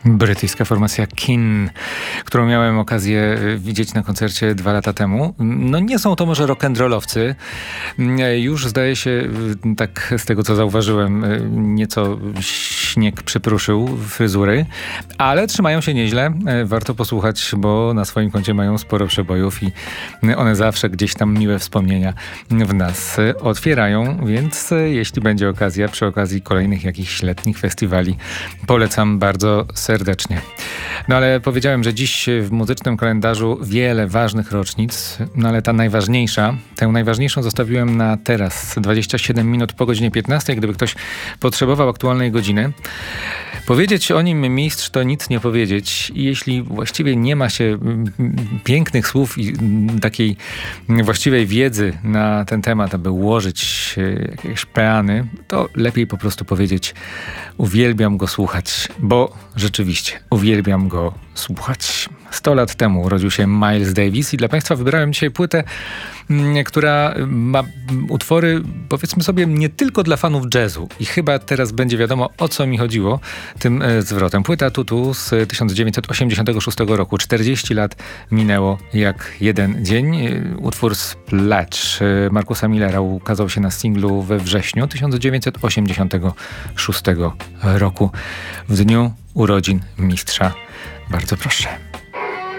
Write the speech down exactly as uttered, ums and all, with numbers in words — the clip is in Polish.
Brytyjska formacja Kin, którą miałem okazję widzieć na koncercie dwa lata temu. No nie są to może rock'n'rollowcy. Już zdaje się, tak z tego co zauważyłem, nieco śnieg przypruszył fryzury, ale trzymają się nieźle. Warto posłuchać, bo na swoim koncie mają sporo przebojów i one zawsze gdzieś tam miłe wspomnienia w nas otwierają, więc jeśli będzie okazja, przy okazji kolejnych jakichś letnich festiwali, polecam bardzo serdecznie. No ale powiedziałem, że dziś w muzycznym kalendarzu wiele ważnych rocznic, no ale ta najważniejsza, tę najważniejszą zostawiłem na teraz, dwadzieścia siedem minut po godzinie piętnastej, gdyby ktoś potrzebował aktualnej godziny. Powiedzieć o nim mistrz to nic nie powiedzieć i jeśli właściwie nie ma się pięknych słów i takiej właściwej wiedzy na ten temat, aby ułożyć jakieś peany, to lepiej po prostu powiedzieć: uwielbiam go słuchać, bo rzeczywiście uwielbiam go słuchać. Sto lat temu urodził się Miles Davis i dla Państwa wybrałem dzisiaj płytę, która ma utwory, powiedzmy sobie, nie tylko dla fanów jazzu. I chyba teraz będzie wiadomo, o co mi chodziło tym zwrotem. Płyta Tutu z tysiąc dziewięćset osiemdziesiątego szóstego roku. czterdzieści lat minęło jak jeden dzień. Utwór Splash Marcusa Millera ukazał się na singlu we wrześniu tysiąc dziewięćset osiemdziesiątego szóstego roku. W dniu urodzin mistrza. Bardzo proszę.